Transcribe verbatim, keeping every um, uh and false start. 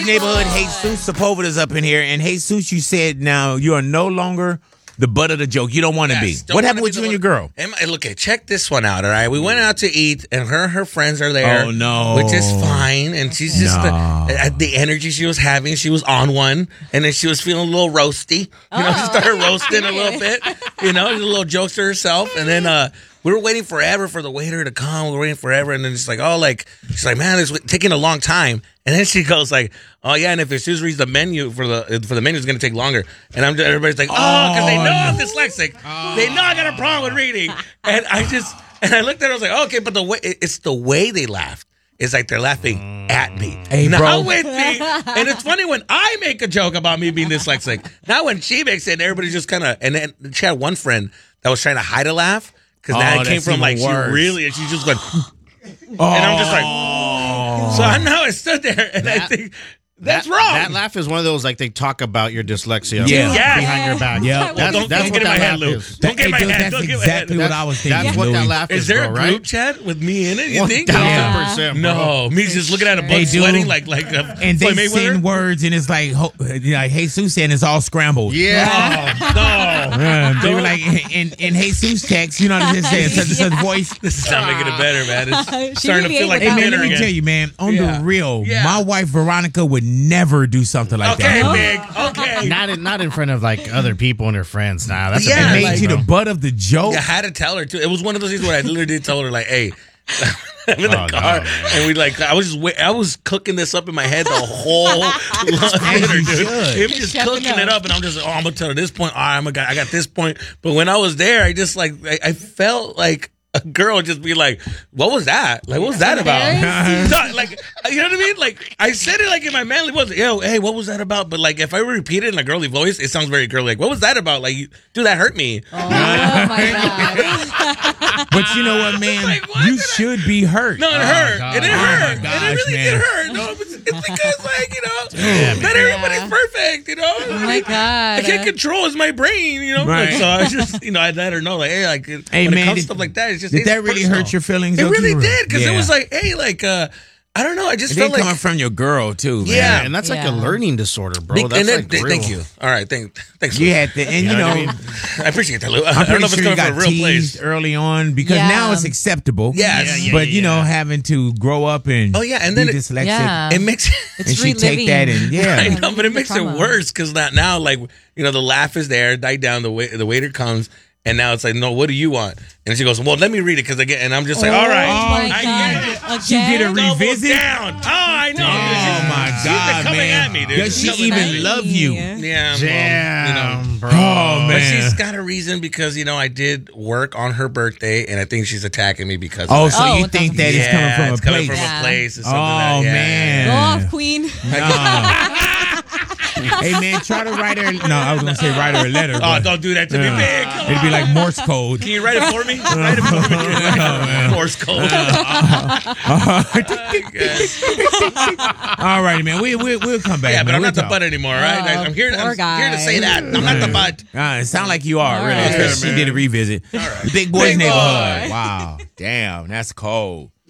Neighborhood, Jesus Sepulveda's up in here, and Jesus, you said now you are no longer the butt of the joke. You don't want to Yes, be. don't What wanna happened be with the you and your one- girl? Am I- Look, okay, check this one out, all right? We went out to eat, and her and her friends are there. Oh, no. Which is fine, and she's just, No. the, at the energy she was having, she was on one, and then she was feeling a little roasty. You know, she started roasting a little bit, you know, just a little jokes to herself, and then uh, we were waiting forever for the waiter to come. We were waiting forever, and then it's like, oh, like, she's like, man, it's taking a long time. And then she goes like, oh, yeah, and if as soon as reads the menu for the for the menu, it's going to take longer. And I'm just, everybody's like, oh, because they know I'm dyslexic. Oh. They know I got a problem with reading. And I just, and I looked at her, I was like, okay, but the way, it's the way they laughed. It's like they're laughing at me. Hey, not bro. with me. And it's funny when I make a joke about me being dyslexic. Not when she makes it, and everybody just kind of, and then she had one friend that was trying to hide a laugh. Because Oh, now it came that's from like, even worse. she really, and she just went, Oh. and I'm just like, so I know I stood there, and I That- think, that's that, wrong. That laugh is one of those like they talk about your dyslexia. Yeah. Yes. behind your back. Yeah. That's, Don't- that's don't what get in that my head, laugh Lou. is. Don't get in my Hey, dude, head. That's Don't get in my exactly head. what I was thinking. That's what Louis. that laugh is, Is there bro, a right? group chat with me in it? You think? one thousand percent, bro. No, me just looking at a book, They do. sweating like like uh, And they Floyd Mayweather. send words, and it's like, ho- like Jesus saying it's all scrambled. Yeah. Oh, no. Yeah, they were like, in, in Jesus text, you know what I'm saying? Such and such voice. This is not making it better, man. It's She starting to really feel like ate Hey, without man, dinner let me again. tell you, man, on Yeah. the real, Yeah. my wife Veronica would never do something like Okay, that. big. Okay. Not in, not in front of like other people and her friends. Nah, that's Yeah, a It big made like- you the bro. butt of the joke. I had to tell her too. It was one of those things where I literally did tell her like, "Hey, I'm in the Oh, no, car," man. and we like, I was just, wait, I was cooking this up in my head the whole As dinner, you dude. should. Him just Chefing cooking up. it up, and I'm just, oh, I'm gonna tell her this point. Oh, I'm gonna, I got this point. But when I was there, I just like, I, I felt like a girl just be like, "What was that? Like, what was that about?" No, like, you know what I mean? Like, I said it like in my manly voice. Yo, hey, what was that about? But like, if I repeat it in a girly voice, it sounds very girly. Like, what was that about? Like, you- dude, that hurt me. Oh my god! But you know what, man? Like, what You did I- should be hurt. No, it hurt. God. And it Oh, my hurt. and it gosh, really man. did hurt. No, it's, it's because, like, you know, not everybody's Yeah. perfect, you know? Oh my god! I can't control is my brain, you know? Like, Right. so I just, you know, I let her know, like, hey, like, Hey, when man, it comes did- to stuff like that, it's just, Did it's that really personal. hurt your feelings? It though, really Kira? did, because Yeah. it was like, hey, like, uh, I don't know, I just And felt then like. coming from your girl too, man. Yeah. And that's like Yeah. a learning disorder, bro. Big- That's and then, like th- real. thank you. All right, thank, thanks. You Lou. had to, and you, You know know, what I mean? I appreciate that, Lou. I I'm don't pretty know if it's sure you coming from got a real place. teased early on because Yeah. now it's acceptable. Yes. Yeah, yeah, but you know, yeah. having to grow up and Oh, yeah, and then be it- dyslexic, Yeah. It makes and It's she take reliving. that and yeah, I Yeah, know, but it makes it trauma. worse because now, now, like, you know, the laugh is there, died down. The wait, the waiter comes, and now it's like, no, what do you want? And she goes, well, let me read it because again, and I'm just like, all right, Oh my I god! get it. She did a Again? Double revisit. down. Oh, I know. Oh my She's God, been coming man! at me, dude. Does she She's coming even at me. love you? Yeah, Damn, well, you know. bro. Oh, But man. she's got a reason because you know I did work on her birthday, and I think she's attacking me because. Oh, of so Oh, you it think doesn't- that it's yeah, coming from a it's coming place? from Yeah. a place. Or something Oh, that, yeah, man. Go yeah, off, queen. Hey man, try to write her. No, I was gonna say write her a letter. yeah. but- Oh, don't do that to me, Yeah. big. Come It'd be like Morse code. Can you write it for me? write it for me. Morse code. All righty, man. We we we'll come back. Yeah, but man. I'm we'll not the talk. butt anymore, right? Oh, I'm here. poor I'm here to guy. say that. I'm not the butt. Uh, it sounds like you are, All really. right. Especially she man. did a revisit. right. The Big Boys Big Neighborhood. boy. Wow. Damn, that's cold.